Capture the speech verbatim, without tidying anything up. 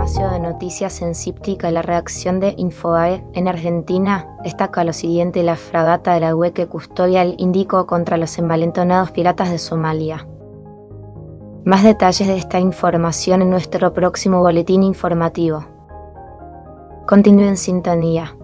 espacio de noticias en Cíptica, la redacción de Infobae en Argentina destaca lo siguiente: la fragata de la U E que custodia el Índico contra los envalentonados piratas de Somalia. Más detalles de esta información en nuestro próximo boletín informativo. Continúe en sintonía.